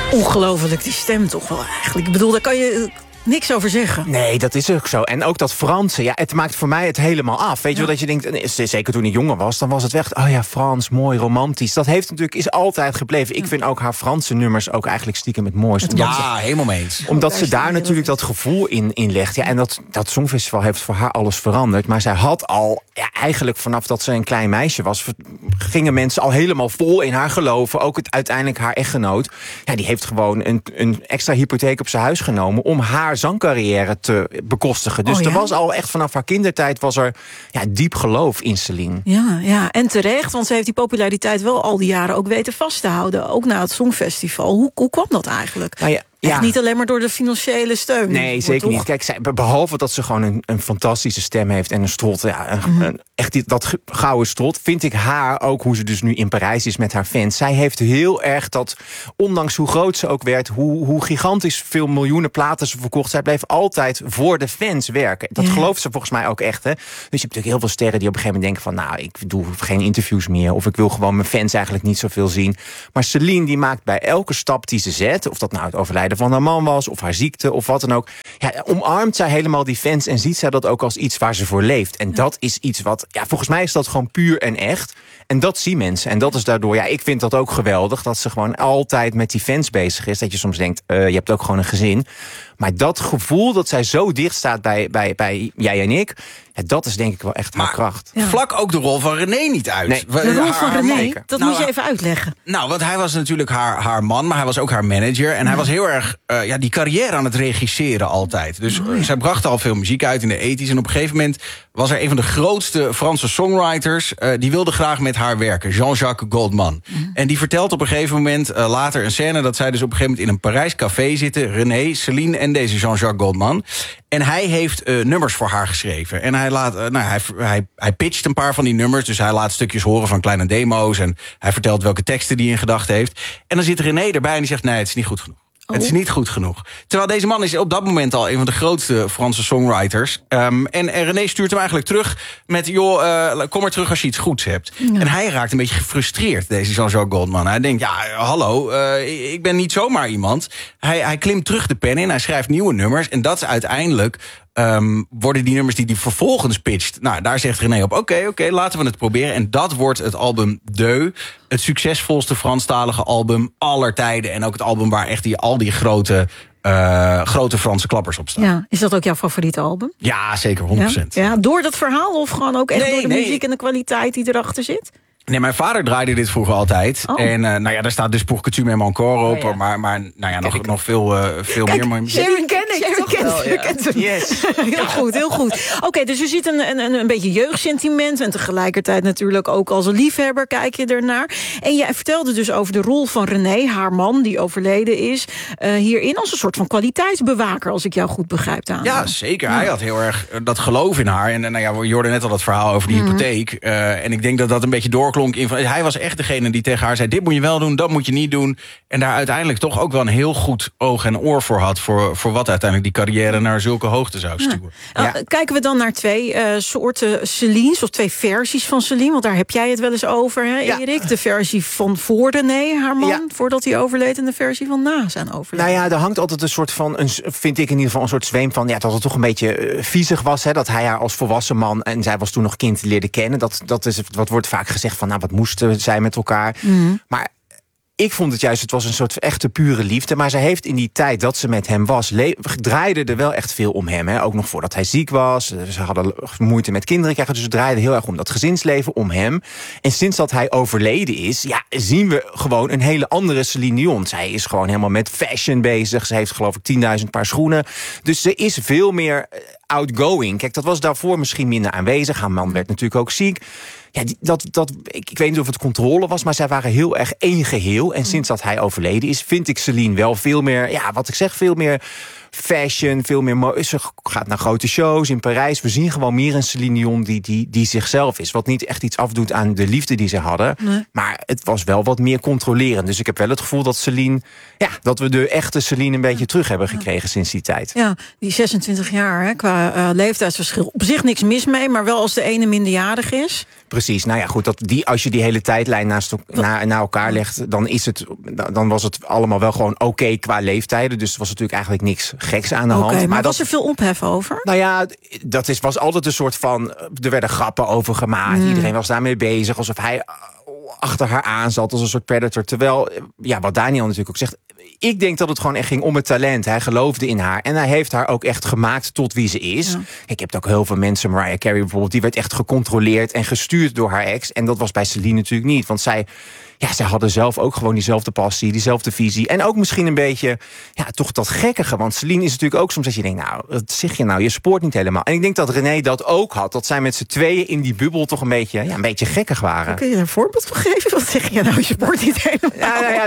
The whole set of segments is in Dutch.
Ongelooflijk, die stem toch wel eigenlijk. Ik bedoel, daar kan je niks over zeggen. Nee, dat is ook zo. En ook dat Franse, ja, het maakt voor mij het helemaal af. Weet je wel, dat je denkt, zeker toen ik jonger was, dan was het echt, oh ja, Frans, mooi, romantisch. Dat is altijd gebleven. Ik vind ook haar Franse nummers ook eigenlijk stiekem het mooiste. Ja, helemaal mee eens. Omdat ze daar natuurlijk dat gevoel in legt. Ja, en dat Songfestival heeft voor haar alles veranderd. Maar zij had al, ja, eigenlijk vanaf dat ze een klein meisje was, gingen mensen al helemaal vol in haar geloven. Ook uiteindelijk haar echtgenoot. Ja, die heeft gewoon een extra hypotheek op zijn huis genomen om haar zangcarrière te bekostigen. Dus er was al echt vanaf haar kindertijd was er diep geloof in Celine. Ja, en terecht, want ze heeft die populariteit wel al die jaren ook weten vast te houden. Ook na het Songfestival. Hoe kwam dat eigenlijk? Nou ja, Echt niet alleen maar door de financiële steun. Nee, zeker niet. Kijk, behalve dat ze gewoon een fantastische stem heeft en een strot, echt dat gouden strot, vind ik haar ook, hoe ze dus nu in Parijs is met haar fans. Zij heeft heel erg dat, ondanks hoe groot ze ook werd, hoe gigantisch veel miljoenen platen ze verkocht, zij bleef altijd voor de fans werken. Dat gelooft ze volgens mij ook echt. Hè? Dus je hebt natuurlijk heel veel sterren die op een gegeven moment denken van, nou, ik doe geen interviews meer, of ik wil gewoon mijn fans eigenlijk niet zoveel zien. Maar Celine, die maakt bij elke stap die ze zet, of dat nou het overlijden van haar man was, of haar ziekte, of wat dan ook, omarmt zij helemaal die fans en ziet zij dat ook als iets waar ze voor leeft. En dat is iets wat, volgens mij is dat gewoon puur en echt. En dat zien mensen. En dat is daardoor, ik vind dat ook geweldig, dat ze gewoon altijd met die fans bezig is. Dat je soms denkt, je hebt ook gewoon een gezin. Maar dat gevoel dat zij zo dicht staat bij jij en ik, dat is denk ik wel echt haar kracht. Ja. Vlak ook de rol van René niet uit. Nee, de rol van René, dat moet je even uitleggen. Nou, want hij was natuurlijk haar man, maar hij was ook haar manager. En hij was heel erg die carrière aan het regisseren altijd. Dus zij bracht al veel muziek uit in de 80's. En op een gegeven moment was er een van de grootste Franse songwriters, die wilde graag met haar werken, Jean-Jacques Goldman. En die vertelt op een gegeven moment later een scène dat zij dus op een gegeven moment in een Parijs café zitten, René, Celine en deze Jean-Jacques Goldman. En hij heeft nummers voor haar geschreven. En hij pitcht een paar van die nummers. Dus hij laat stukjes horen van kleine demo's. En hij vertelt welke teksten die in gedachten heeft. En dan zit René erbij en die zegt, nee, het is niet goed genoeg. Het is niet goed genoeg. Terwijl deze man is op dat moment al een van de grootste Franse songwriters. En René stuurt hem eigenlijk terug met, kom maar terug als je iets goeds hebt. Ja. En hij raakt een beetje gefrustreerd, deze Jean-Jacques Goldman. Hij denkt, hallo, ik ben niet zomaar iemand. Hij klimt terug de pen in, hij schrijft nieuwe nummers. En dat is uiteindelijk worden die nummers die hij vervolgens pitcht. Nou, daar zegt René op, oké, laten we het proberen. En dat wordt het album Deux. Het succesvolste Franstalige album aller tijden. En ook het album waar echt al die grote Franse klappers op staan. Ja, is dat ook jouw favoriete album? Ja, zeker, 100%. Ja, door dat verhaal of gewoon ook echt door de muziek en de kwaliteit die erachter zit? Nee, mijn vader draaide dit vroeger altijd. En daar staat dus Pour que tu m'aimes encore op. Oh, ja. Maar nog veel meer. Sharon ken ik. Yes. Heel goed. Oké, dus je ziet een beetje jeugdsentiment en tegelijkertijd natuurlijk ook als een liefhebber kijk je ernaar. En jij vertelde dus over de rol van René, haar man, die overleden is, hierin als een soort van kwaliteitsbewaker, als ik jou goed begrijp. Ja, zeker. Ja. Hij had heel erg dat geloof in haar. En je hoorde net al dat verhaal over die hypotheek. En ik denk dat een beetje doorklonk. Hij was echt degene die tegen haar zei, dit moet je wel doen, dat moet je niet doen. En daar uiteindelijk toch ook wel een heel goed oog en oor voor had, voor wat uiteindelijk die carrière naar zulke hoogte zou stuwen. Ja. Kijken we dan naar twee soorten Celines, of twee versies van Celine, want daar heb jij het wel eens over, hè, Erik? De versie van voor René, haar man, voordat hij overleed, en de versie van na zijn overleden. Nou ja, er hangt altijd een soort van, vind ik in ieder geval een soort zweem van, dat het toch een beetje viezig was, hè, dat hij haar als volwassen man, en zij was toen nog kind, leerde kennen. Dat is wat wordt vaak gezegd van, wat moesten zij met elkaar. Maar ik vond het juist, het was een soort echte pure liefde. Maar zij heeft in die tijd dat ze met hem was, draaide er wel echt veel om hem. Hè? Ook nog voordat hij ziek was. Ze hadden moeite met kinderen krijgen. Dus het draaide heel erg om dat gezinsleven, om hem. En sinds dat hij overleden is, zien we gewoon een hele andere Celine Dion. Zij is gewoon helemaal met fashion bezig. Ze heeft geloof ik 10.000 paar schoenen. Dus ze is veel meer outgoing. Kijk, dat was daarvoor misschien minder aanwezig. Haar man werd natuurlijk ook ziek. Ja, ik weet niet of het controle was, maar zij waren heel erg één geheel. En sinds dat hij overleden is, vind ik Celine wel veel meer, wat ik zeg, veel meer fashion, veel meer... Ze gaat naar grote shows in Parijs. We zien gewoon meer een Celine Dion die zichzelf is. Wat niet echt iets afdoet aan de liefde die ze hadden. Nee. Maar het was wel wat meer controlerend. Dus ik heb wel het gevoel dat Celine... Ja, dat we de echte Celine een beetje terug hebben gekregen sinds die tijd. Ja, die 26 jaar, hè, qua leeftijdsverschil. Op zich niks mis mee, maar wel als de ene minderjarig is. Precies, nou ja, goed, als je die hele tijdlijn naar elkaar legt... dan was het allemaal wel gewoon oké qua leeftijden. Dus er was natuurlijk eigenlijk niks geks aan de hand. Maar was er veel ophef over? Nou ja, was altijd een soort van... Er werden grappen over gemaakt. Iedereen was daarmee bezig, alsof hij achter haar aan zat als een soort predator. Terwijl, ja, wat Daniel natuurlijk ook zegt... Ik denk dat het gewoon echt ging om het talent. Hij geloofde in haar. En hij heeft haar ook echt gemaakt tot wie ze is. Ja. Ik heb ook heel veel mensen, Mariah Carey bijvoorbeeld... die werd echt gecontroleerd en gestuurd door haar ex. En dat was bij Celine natuurlijk niet. Want zij hadden zelf ook gewoon diezelfde passie, diezelfde visie. En ook misschien een beetje, toch dat gekkige. Want Celine is natuurlijk ook soms dat je denkt... nou, wat zeg je nou, je spoort niet helemaal. En ik denk dat René dat ook had. Dat zij met z'n tweeën in die bubbel toch een beetje gekkig waren. Kun je er een voorbeeld van geven? Wat zeg je nou, je spoort niet helemaal? Ja,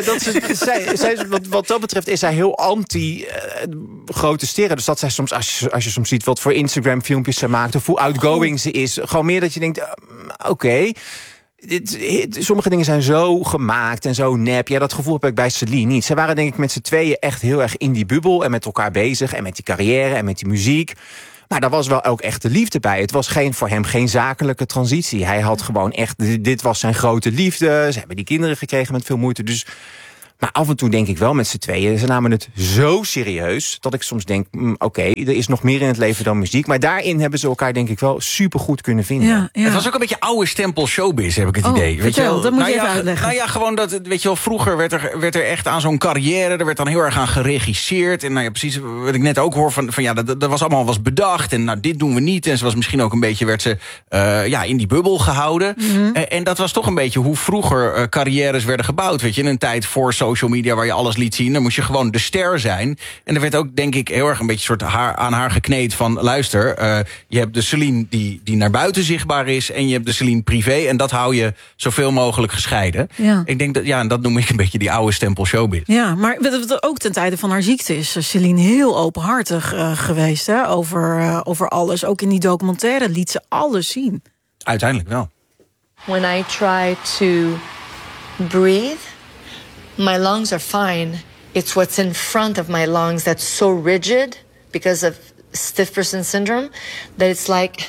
wat dat betreft is zij heel anti grote sterren. Dus dat zij soms, als je soms ziet wat voor Instagram filmpjes ze maakt... of hoe outgoing ze is. Gewoon meer dat je denkt, oké. Sommige dingen zijn zo gemaakt en zo nep. Ja, dat gevoel heb ik bij Celine niet. Ze waren denk ik met z'n tweeën echt heel erg in die bubbel... en met elkaar bezig en met die carrière en met die muziek. Maar daar was wel ook echt de liefde bij. Het was voor hem geen zakelijke transitie. Hij had gewoon echt... Dit was zijn grote liefde. Ze hebben die kinderen gekregen met veel moeite. Dus... Maar af en toe denk ik wel met z'n tweeën... ze namen het zo serieus dat ik soms denk... oké, er is nog meer in het leven dan muziek. Maar daarin hebben ze elkaar denk ik wel supergoed kunnen vinden. Ja. Het was ook een beetje oude stempel showbiz, heb ik het idee. Weet je wel? Dat moet je even uitleggen. Nou ja, gewoon dat, weet je wel, vroeger werd er echt aan zo'n carrière... er werd dan heel erg aan geregisseerd. En nou ja, precies wat ik net ook hoor van dat was allemaal was bedacht. En nou, dit doen we niet. En ze was misschien ook een beetje, werd ze in die bubbel gehouden. Mm-hmm. En dat was toch een beetje hoe vroeger carrières werden gebouwd. Weet je, in een tijd voor social media waar je alles liet zien, dan moest je gewoon de ster zijn. En er werd ook, denk ik, heel erg een beetje soort aan haar gekneed van... luister, je hebt de Celine die naar buiten zichtbaar is... en je hebt de Celine privé, en dat hou je zoveel mogelijk gescheiden. Ja. Ik denk dat, en dat noem ik een beetje die oude stempel showbiz. Ja, maar ook ten tijde van haar ziekte is Celine heel openhartig geweest, hè, over alles. Ook in die documentaire liet ze alles zien. Uiteindelijk wel. When I try to breathe, my lungs are fine. It's what's in front of my lungs that's so rigid because of stiff person syndrome that it's like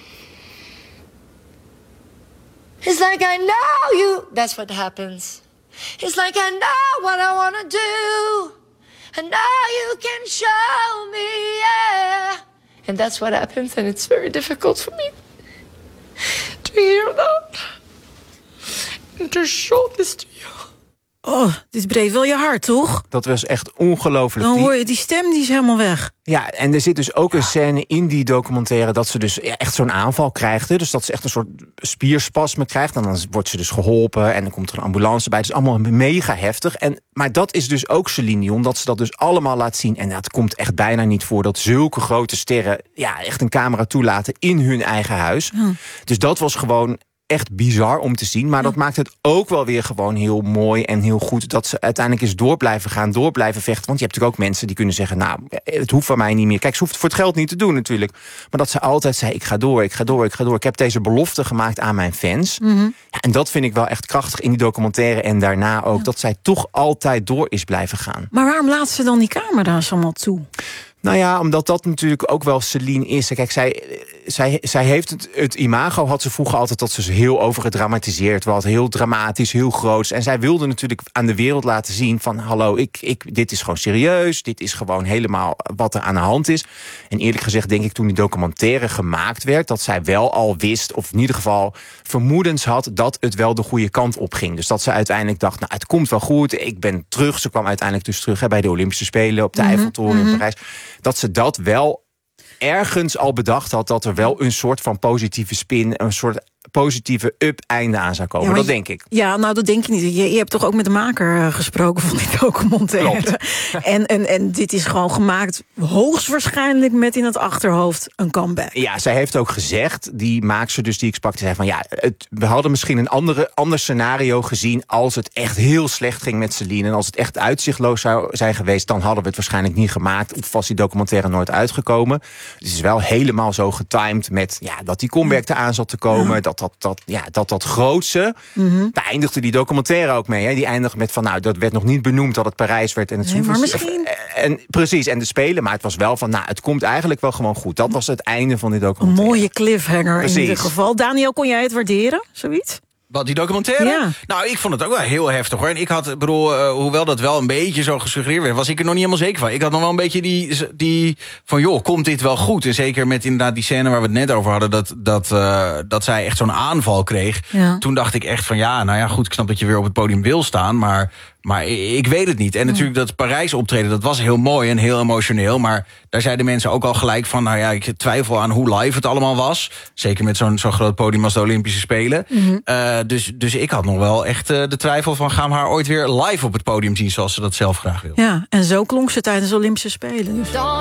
I know you. That's what happens. It's like I know what I want to do. And now you can show me, yeah. And that's what happens, and it's very difficult for me to hear that. And to show this to you. Oh, dit breekt wel je hart, toch? Dat was echt ongelooflijk. Dan hoor je die stem, die is helemaal weg. Ja, en er zit dus ook een scène in die documentaire... dat ze dus echt zo'n aanval krijgt. Hè? Dus dat ze echt een soort spierspasme krijgt. En dan wordt ze dus geholpen en dan komt er een ambulance bij. Het is allemaal mega heftig. Maar dat is dus ook Celine Dion, dat ze dat dus allemaal laat zien. En het komt echt bijna niet voor dat zulke grote sterren... echt een camera toelaten in hun eigen huis. Dus dat was gewoon... echt bizar om te zien, maar dat maakt het ook wel weer gewoon heel mooi en heel goed dat ze uiteindelijk eens door blijven gaan, door blijven vechten. Want je hebt natuurlijk ook mensen die kunnen zeggen, nou, het hoeft van mij niet meer. Kijk, ze hoeft het voor het geld niet te doen natuurlijk. Maar dat ze altijd zei, ik ga door. Ik heb deze belofte gemaakt aan mijn fans. Mm-hmm. Ja, en dat vind ik wel echt krachtig in die documentaire en daarna ook, dat zij toch altijd door is blijven gaan. Maar waarom laat ze dan die camera's allemaal toe? Nou ja, omdat dat natuurlijk ook wel Celine is. Kijk, zij heeft het imago, had ze vroeger altijd dat ze heel overgedramatiseerd was. Heel dramatisch, heel groots. En zij wilde natuurlijk aan de wereld laten zien van... hallo, dit is gewoon serieus. Dit is gewoon helemaal wat er aan de hand is. En eerlijk gezegd denk ik toen die documentaire gemaakt werd... dat zij wel al wist, of in ieder geval vermoedens had... dat het wel de goede kant op ging. Dus dat ze uiteindelijk dacht, nou, het komt wel goed. Ik ben terug. Ze kwam uiteindelijk dus terug bij de Olympische Spelen... op de Eiffeltoren in Parijs. Dat ze dat wel ergens al bedacht had... dat er wel een soort van positieve spin... een soort positieve up-einde aan zou komen. Dat denk ik. Ja, nou dat denk je niet. Je hebt toch ook met de maker gesproken van die documentaire. En dit is gewoon gemaakt hoogstwaarschijnlijk met in het achterhoofd een comeback. Ja, zij heeft ook gezegd, die maakster dus die ik sprak, die zei van ja, we hadden misschien een ander scenario gezien als het echt heel slecht ging met Celine en als het echt uitzichtloos zou zijn geweest, dan hadden we het waarschijnlijk niet gemaakt of was die documentaire nooit uitgekomen. Dus het is wel helemaal zo getimed met dat die comeback eraan zat te komen, dat grootse. Daar eindigde die documentaire ook mee. Hè. Die eindigde met van dat werd nog niet benoemd dat het Parijs werd en het maar misschien. Precies, en de Spelen, maar het was wel van het komt eigenlijk wel gewoon goed. Dat was het einde van die documentaire. Een mooie cliffhanger in ieder geval. Daniel, kon jij het waarderen, zoiets? Wat, die documentaire? Ja. Nou, ik vond het ook wel heel heftig, hoor. En ik had, hoewel dat wel een beetje zo gesuggereerd werd, was ik er nog niet helemaal zeker van. Ik had nog wel een beetje die van, joh, komt dit wel goed? En zeker met inderdaad die scène waar we het net over hadden, dat zij echt zo'n aanval kreeg. Ja. Toen dacht ik echt van, goed, ik snap dat je weer op het podium wil staan, maar ik weet het niet. En natuurlijk dat Parijs optreden, dat was heel mooi en heel emotioneel. Maar daar zeiden mensen ook al gelijk van, ik twijfel aan hoe live het allemaal was. Zeker met zo'n groot podium als de Olympische Spelen. Dus ik had nog wel echt de twijfel van, gaan we haar ooit weer live op het podium zien zoals ze dat zelf graag wil. Ja, en zo klonk ze tijdens de Olympische Spelen. Dus.